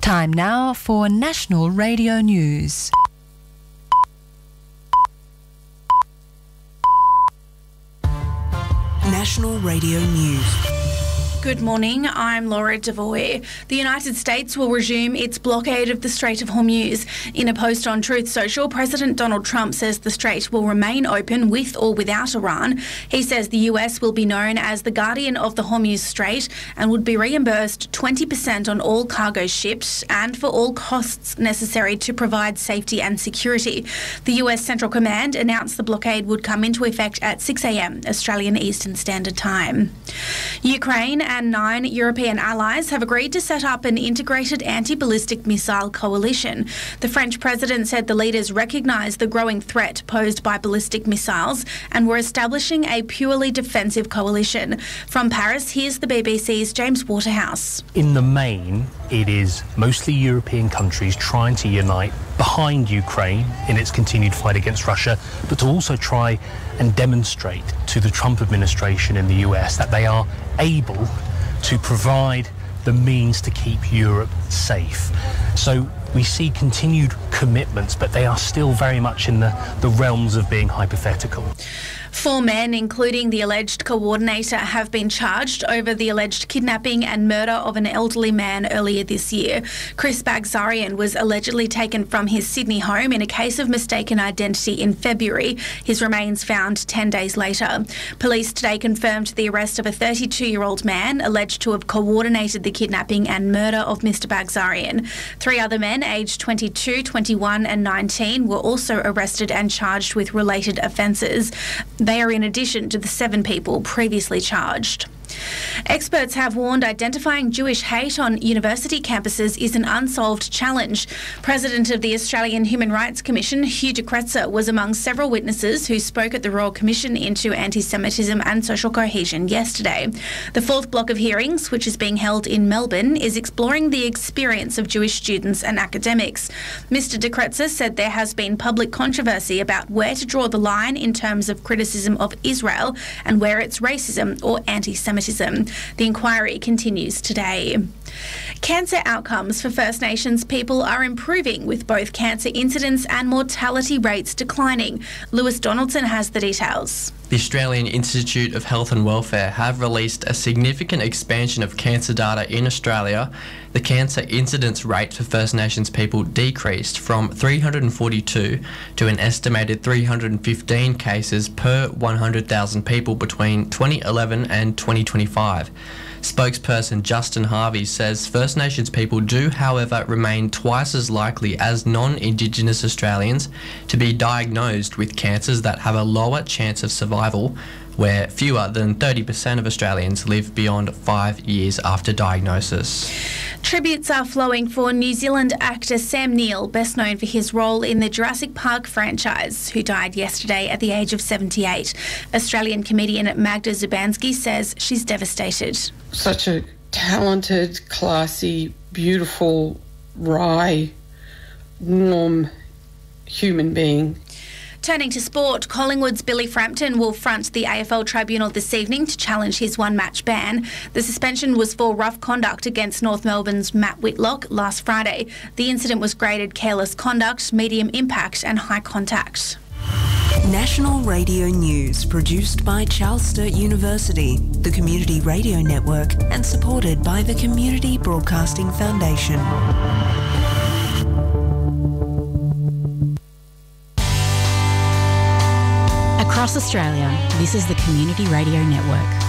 Time now for National Radio News. National Radio News. Good morning, I'm Laura Devoy. The United States will resume its blockade of the Strait of Hormuz. In a post on Truth Social, President Donald Trump says the strait will remain open with or without Iran. He says the US will be known as the guardian of the Hormuz Strait and would be reimbursed 20% on all cargo ships and for all costs necessary to provide safety and security. The US Central Command announced the blockade would come into effect at 6 a.m. Australian Eastern Standard Time. Ukraine and 9 European allies have agreed to set up an integrated anti-ballistic missile coalition. The French president said the leaders recognise the growing threat posed by ballistic missiles and were establishing a purely defensive coalition. From Paris, here's the BBC's James Waterhouse. In the main, it is mostly European countries trying to unite behind Ukraine in its continued fight against Russia, but to also try and demonstrate to the Trump administration in the US that they are able to provide the means to keep Europe safe. So we see continued commitments, but they are still very much in the realms of being hypothetical. 4 men, including the alleged coordinator, have been charged over the alleged kidnapping and murder of an elderly man earlier this year. Chris Bagzarian was allegedly taken from his Sydney home in a case of mistaken identity in February. His remains found 10 days later. Police today confirmed the arrest of a 32-year-old man alleged to have coordinated the kidnapping and murder of Mr Bagzarian. 3 other men, aged 22, 21 and 19, were also arrested and charged with related offences. They are in addition to the 7 people previously charged. Experts have warned identifying Jewish hate on university campuses is an unsolved challenge. President of the Australian Human Rights Commission, Hugh de Kretser, was among several witnesses who spoke at the Royal Commission into Anti-Semitism and Social Cohesion yesterday. The 4th block of hearings, which is being held in Melbourne, is exploring the experience of Jewish students and academics. Mr de Kretser said there has been public controversy about where to draw the line in terms of criticism of Israel and where it's racism or anti-Semitism. The inquiry continues today. Cancer outcomes for First Nations people are improving, with both cancer incidence and mortality rates declining. Lewis Donaldson has the details. The Australian Institute of Health and Welfare have released a significant expansion of cancer data in Australia. The cancer incidence rate for First Nations people decreased from 342 to an estimated 315 cases per 100,000 people between 2011 and 2025. Spokesperson Justin Harvey says First Nations people do, however, remain twice as likely as non-Indigenous Australians to be diagnosed with cancers that have a lower chance of survival, where fewer than 30% of Australians live beyond 5 years after diagnosis. Tributes are flowing for New Zealand actor Sam Neill, best known for his role in the Jurassic Park franchise, who died yesterday at the age of 78. Australian comedian Magda Zubanski says she's devastated. Such a talented, classy, beautiful, wry, warm human being. Turning to sport, Collingwood's Billy Frampton will front the AFL Tribunal this evening to challenge his one-match ban. The suspension was for rough conduct against North Melbourne's Matt Whitlock last Friday. The incident was graded careless conduct, medium impact and high contact. National Radio News, produced by Charles Sturt University, the Community Radio Network, and supported by the Community Broadcasting Foundation. Across Australia, this is the Community Radio Network.